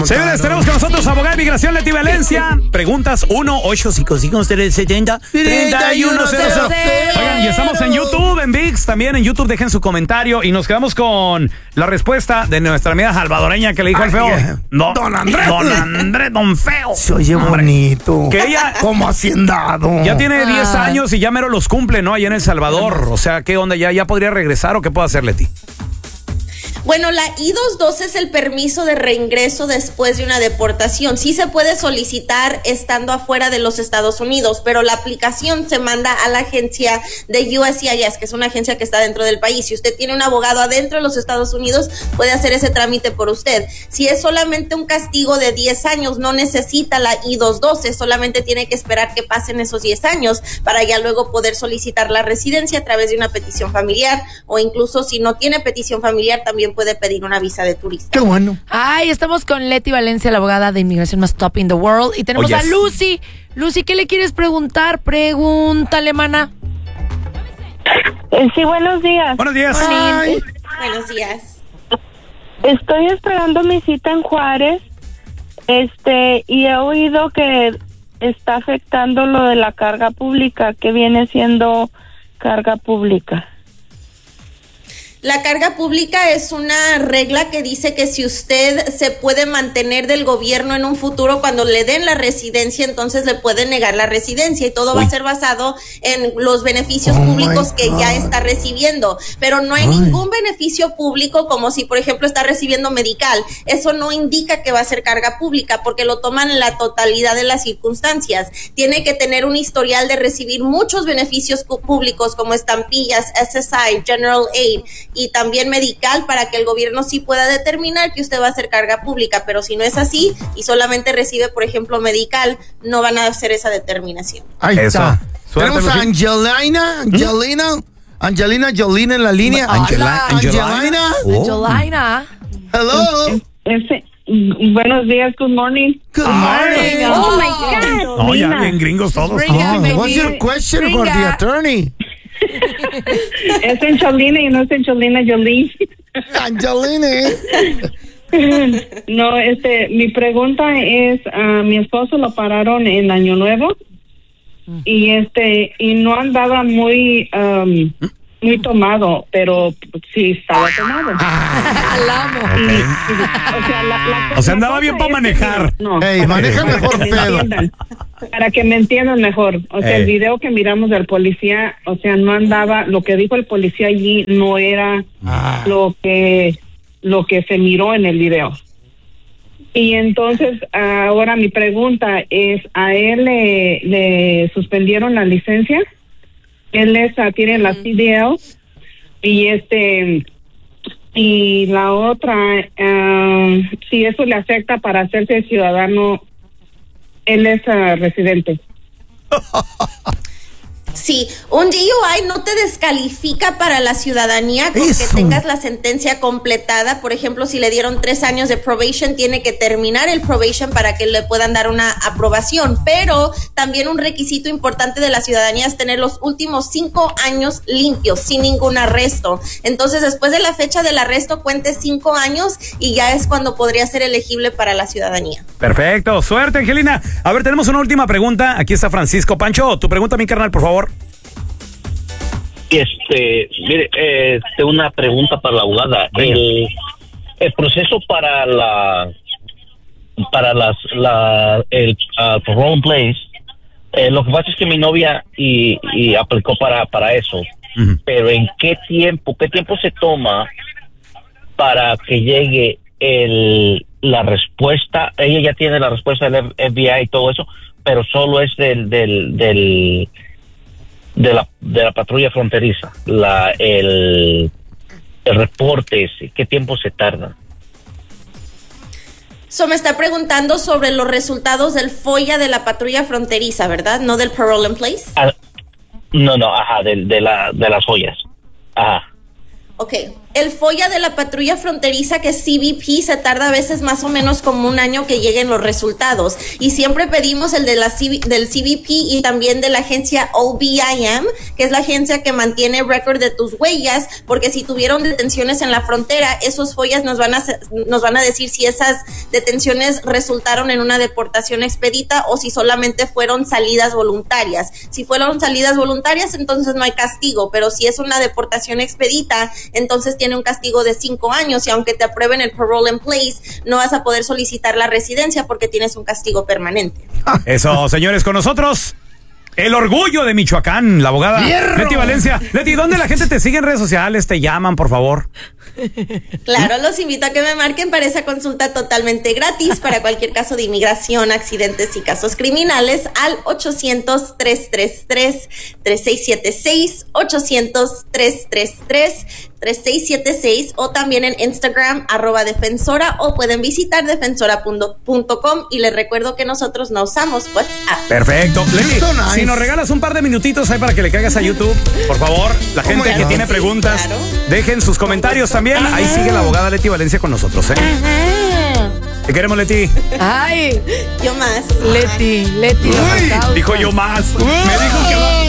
Señores, tenemos con nosotros abogada de inmigración Leti Valencia. Preguntas 1-855-370-3100. Oigan, y estamos en YouTube, en ViX, también en YouTube. Dejen su comentario y nos quedamos con la respuesta de nuestra amiga salvadoreña que le dijo al feo. No, Don Andrés, Don Feo. Se oye bonito. Que ella, como hacendado. Ya tiene 10 años y ya mero los cumple, ¿no? Allá en El Salvador. O sea, ¿qué onda? ¿Ya podría regresar o qué puede hacer, Leti? Bueno, la I-212 es el permiso de reingreso después de una deportación. Sí se puede solicitar estando afuera de los Estados Unidos, pero la aplicación se manda a la agencia de USCIS, que es una agencia que está dentro del país. Si usted tiene un abogado adentro de los Estados Unidos, puede hacer ese trámite por usted. Si es solamente un castigo de 10 años, no necesita la I-212, solamente tiene que esperar que pasen esos 10 años para ya luego poder solicitar la residencia a través de una petición familiar, o incluso si no tiene petición familiar, también puede pedir una visa de turista. Qué bueno. Ay, estamos con Leti Valencia, la abogada de inmigración más top in the world. Y tenemos a Lucy. Lucy, ¿qué le quieres preguntar? Pregúntale, mana. Sí, buenos días. Buenos días. Buenos días. Estoy esperando mi cita en Juárez. Y he oído que está afectando lo de la carga pública, que viene siendo carga pública. La carga pública es una regla que dice que si usted se puede mantener del gobierno en un futuro, cuando le den la residencia, entonces le pueden negar la residencia, y todo va a ser basado en los beneficios públicos que ya está recibiendo. Pero no hay ningún beneficio público, como si, por ejemplo, está recibiendo medical. Eso no indica que va a ser carga pública, porque lo toman en la totalidad de las circunstancias. Tiene que tener un historial de recibir muchos beneficios públicos, como estampillas, SSI, General Aid, y también medical, para que el gobierno sí pueda determinar que usted va a hacer carga pública. Pero si no es así y solamente recibe, por ejemplo, medical, no van a hacer esa determinación. Ahí está. Suerte, tenemos a Angelina Jolie en la línea. Hola, Angelina. Angelina. Hello. Buenos días, good morning. Good morning. Oh my God. No, ya bien gringos todos. What's your question for the attorney? Es Angelina y no es Angelina Jolie. Angelina. No, mi pregunta es, mi esposo lo pararon en Año Nuevo y y no andaba muy tomado, pero sí estaba tomado. O sea, andaba bien para manejar. Maneja mejor, pedo. Para que me entiendan mejor. O sea, el video que miramos del policía, o sea, no andaba, lo que dijo el policía allí no era lo que se miró en el video. Y entonces, ahora mi pregunta es, ¿a él le suspendieron la licencia? Él tiene la CDL y la otra, si eso le afecta para hacerse ciudadano, él es residente. Sí, un DUI no te descalifica para la ciudadanía con que tengas la sentencia completada. Por ejemplo, si le dieron 3 años de probation, tiene que terminar el probation para que le puedan dar una aprobación. Pero también un requisito importante de la ciudadanía es tener los últimos 5 años limpios, sin ningún arresto. Entonces, después de la fecha del arresto, cuente 5 años y ya es cuando podría ser elegible para la ciudadanía. Perfecto, suerte, Angelina. A ver, tenemos una última pregunta. Aquí está Francisco. Pancho, tu pregunta, mi carnal, por favor. Mire, una pregunta para la abogada. El proceso para el parole in place, lo que pasa es que mi novia y aplicó para eso, pero ¿en qué tiempo se toma para que llegue la respuesta? Ella ya tiene la respuesta del FBI y todo eso, pero solo es de la patrulla fronteriza, el reporte ese. ¿Qué tiempo se tarda? Me está preguntando sobre los resultados del FOIA de la patrulla fronteriza, ¿verdad? No del parole in place. No, de las joyas. Ajá. Ok, El FOIA de la patrulla fronteriza, que es CBP, se tarda a veces más o menos como un año que lleguen los resultados. Y siempre pedimos el de del CBP y también de la agencia OBIM, que es la agencia que mantiene récord de tus huellas, porque si tuvieron detenciones en la frontera, esos FOIAs nos van a decir si esas detenciones resultaron en una deportación expedita o si solamente fueron salidas voluntarias. Si fueron salidas voluntarias, entonces no hay castigo, pero si es una deportación expedita, entonces tiene un castigo de 5 años y aunque te aprueben el parole in place, no vas a poder solicitar la residencia porque tienes un castigo permanente. Eso, señores, con nosotros, el orgullo de Michoacán, la abogada Leti Valencia. Leti, ¿dónde la gente te sigue en redes sociales? Te llaman, por favor. Claro, los invito a que me marquen para esa consulta totalmente gratis para cualquier caso de inmigración, accidentes y casos criminales al 800-333-3676, 800-333-3676 o también en Instagram @defensora o pueden visitar defensora.com y les recuerdo que nosotros no usamos WhatsApp. Perfecto. Leti, si nos regalas un par de minutitos ahí para que le caigas a YouTube, por favor, la gente que tiene preguntas, claro, dejen sus comentarios también. Ahí sigue la abogada Leti Valencia con nosotros, ¿eh? Te queremos, Leti. Ay, yo más. Leti. Dijo yo más. Me